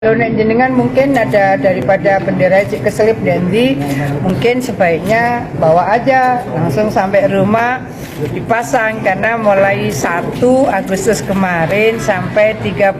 Kalau nek jenengan mungkin ada daripada bendera cik keselip dendi, mungkin sebaiknya bawa aja langsung sampai rumah dipasang, karena mulai 1 Agustus kemarin sampai 31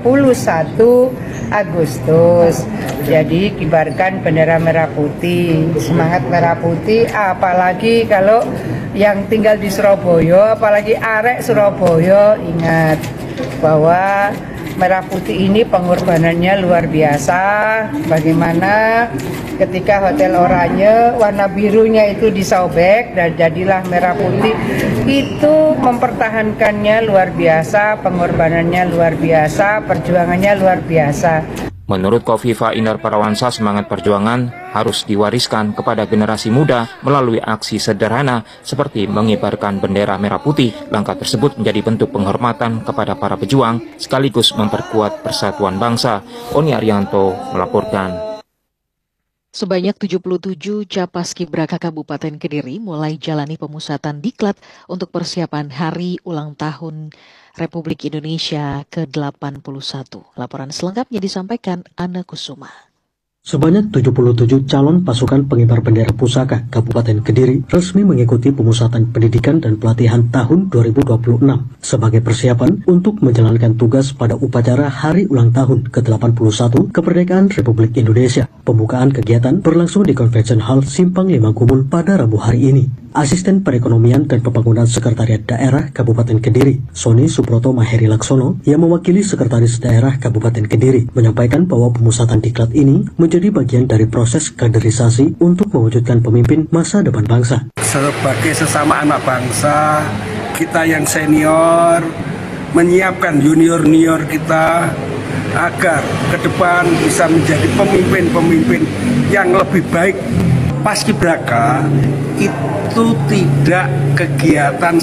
Agustus. Jadi kibarkan bendera merah putih, semangat merah putih, apalagi kalau yang tinggal di Surabaya, apalagi arek Surabaya, ingat bahwa merah putih ini pengorbanannya luar biasa. Bagaimana ketika Hotel Oranye warna birunya itu disobek dan jadilah merah putih, itu mempertahankannya luar biasa, pengorbanannya luar biasa, perjuangannya luar biasa. Menurut Kofifa Indar Parawansa, semangat perjuangan harus diwariskan kepada generasi muda melalui aksi sederhana seperti mengibarkan bendera merah putih. Langkah tersebut menjadi bentuk penghormatan kepada para pejuang sekaligus memperkuat persatuan bangsa. Oni Arianto melaporkan. Sebanyak 77 Capaskibraka Kabupaten Kediri mulai jalani pemusatan diklat untuk persiapan Hari Ulang Tahun Republik Indonesia ke-81. Laporan selengkapnya disampaikan Ana Kusuma. Sebanyak 77 calon pasukan pengibar bendera pusaka Kabupaten Kediri resmi mengikuti pemusatan pendidikan dan pelatihan tahun 2026 sebagai persiapan untuk menjalankan tugas pada upacara Hari Ulang Tahun ke-81 Kemerdekaan Republik Indonesia. Pembukaan kegiatan berlangsung di Convention Hall Simpang Lima Gumul pada Rabu hari ini. Asisten Perekonomian dan Pembangunan Sekretariat Daerah Kabupaten Kediri, Sony Suproto Maheri Laksono, yang mewakili Sekretaris Daerah Kabupaten Kediri, menyampaikan bahwa pemusatan diklat ini menjadi bagian dari proses kaderisasi untuk mewujudkan pemimpin masa depan bangsa. Sebagai sesama anak bangsa, kita yang senior menyiapkan junior-junior kita agar ke depan bisa menjadi pemimpin-pemimpin yang lebih baik. Paskibraka itu tidak kegiatan